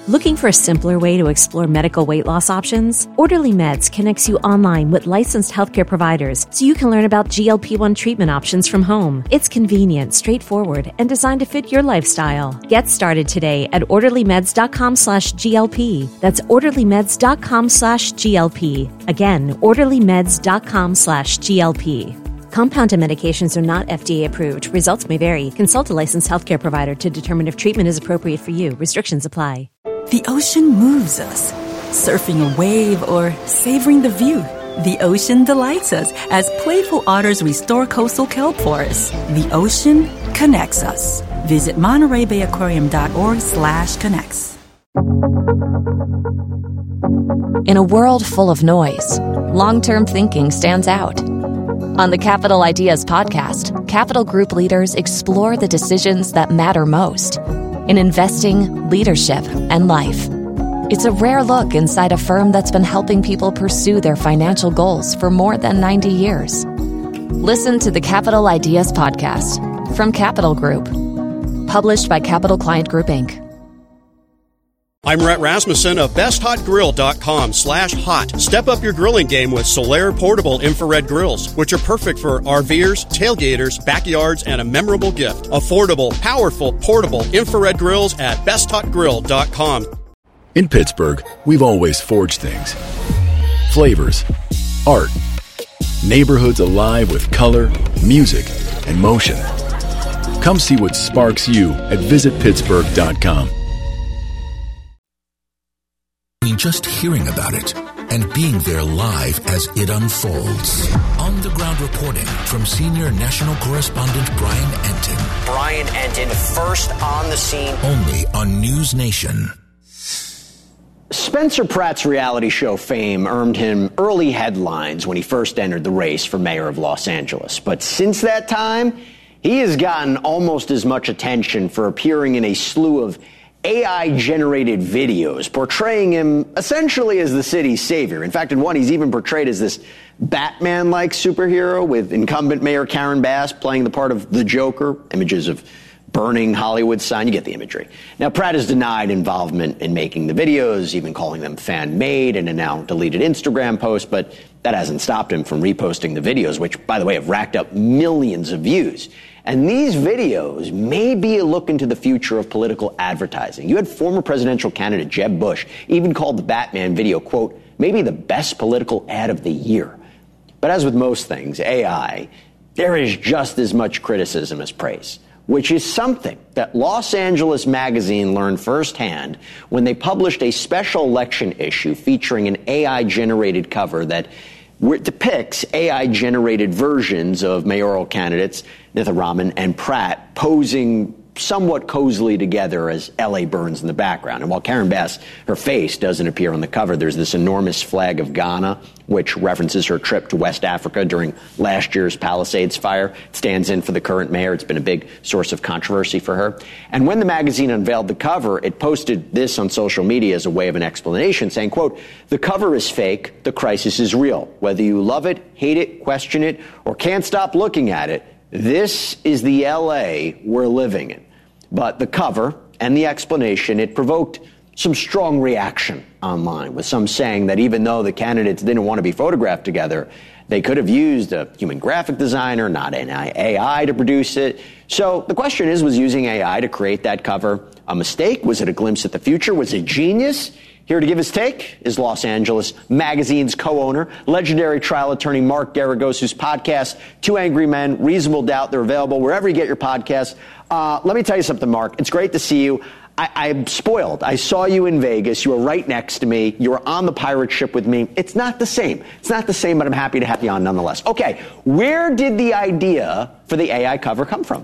Looking for a simpler way to explore medical weight loss options? Orderly Meds connects you online with licensed healthcare providers so you can learn about GLP-1 treatment options from home. It's convenient, straightforward, and designed to fit your lifestyle. Get started today at orderlymeds.com/GLP. That's orderlymeds.com/GLP. Again, orderlymeds.com/GLP. Compounded medications are not FDA approved. Results may vary. Consult a licensed healthcare provider to determine if treatment is appropriate for you. Restrictions apply. The ocean moves us. Surfing a wave or savoring the view. The ocean delights us as playful otters restore coastal kelp forests. The ocean connects us. Visit MontereyBayAquarium.org/connects. In a world full of noise, long-term thinking stands out. On the Capital Ideas podcast, Capital Group leaders explore the decisions that matter most in investing, leadership, and life. It's a rare look inside a firm that's been helping people pursue their financial goals for more than 90 years. Listen to the Capital Ideas podcast from Capital Group, published by Capital Client Group, Inc. I'm Rhett Rasmussen of BestHotGrill.com/hot. Step up your grilling game with Solaire portable infrared grills, which are perfect for RVers, tailgaters, backyards, and a memorable gift. Affordable, powerful, portable infrared grills at BestHotGrill.com. In Pittsburgh, we've always forged things. Flavors, art, neighborhoods alive with color, music, and motion. Come see what sparks you at visitpittsburgh.com. Just hearing about it and being there live as it unfolds. On-the-ground reporting from senior national correspondent Brian Entin. Brian Entin, first on the scene. Only on News Nation. Spencer Pratt's reality show fame earned him early headlines when he first entered the race for mayor of Los Angeles. But since that time, he has gotten almost as much attention for appearing in a slew of AI-generated videos portraying him essentially as the city's savior. In fact, in one, he's even portrayed as this Batman-like superhero with incumbent Mayor Karen Bass playing the part of the Joker, images of burning Hollywood sign. You get the imagery. Now, Pratt has denied involvement in making the videos, even calling them fan-made in a now deleted Instagram post, but that hasn't stopped him from reposting the videos, which, by the way, have racked up millions of views. And these videos may be a look into the future of political advertising. You had former presidential candidate Jeb Bush even called the Batman video, quote, maybe the best political ad of the year. But as with most things, AI, there is just as much criticism as praise, which is something that Los Angeles Magazine learned firsthand when they published a special election issue featuring an AI-generated cover that depicts AI-generated versions of mayoral candidates Nitharaman and Pratt posing somewhat cozily together as L.A. burns in the background. And while Karen Bass, her face doesn't appear on the cover, there's this enormous flag of Ghana, which references her trip to West Africa during last year's Palisades fire. It stands in for the current mayor. It's been a big source of controversy for her. And when the magazine unveiled the cover, it posted this on social media as a way of an explanation, saying, quote, the cover is fake, the crisis is real. Whether you love it, hate it, question it, or can't stop looking at it, this is the L.A. we're living in. But the cover and the explanation, it provoked some strong reaction online, with some saying that even though the candidates didn't want to be photographed together, they could have used a human graphic designer, not an AI, to produce it. So the question is, was using AI to create that cover a mistake? Was it a glimpse at the future? Was it genius? Here to give his take is Los Angeles Magazine's co-owner, legendary trial attorney Mark Garagos, whose podcast, Two Angry Men, Reasonable Doubt, they're available wherever you get your podcasts. Let me tell you something, Mark. It's great to see you. I'm spoiled. I saw you in Vegas. You were right next to me. You were on the pirate ship with me. It's not the same. It's not the same, but I'm happy to have you on nonetheless. Okay, where did the idea for the AI cover come from?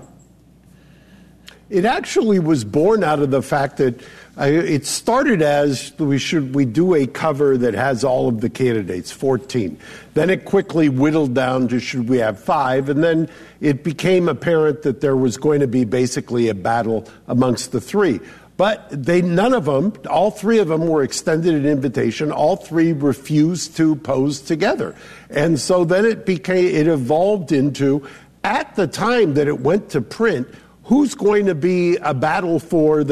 It actually was born out of the fact that it started as we do a cover that has all of the candidates, 14. Then it quickly whittled down to should we have 5, and then it became apparent that there was going to be basically a battle amongst the 3. But none of them, all 3 of them were extended an invitation. All 3 refused to pose together. And so then it evolved into, at the time that it went to print, who's going to be a battle for the